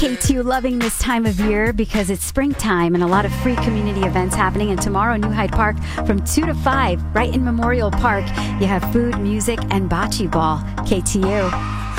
KTU loving this time of year because it's springtime and a lot of free community events happening. And tomorrow, New Hyde Park from 2 to 5, right in Memorial Park, you have food, music, and bocce ball. KTU.